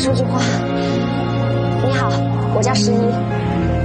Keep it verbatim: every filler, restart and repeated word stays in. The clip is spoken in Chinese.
说句话。你好，我叫十一。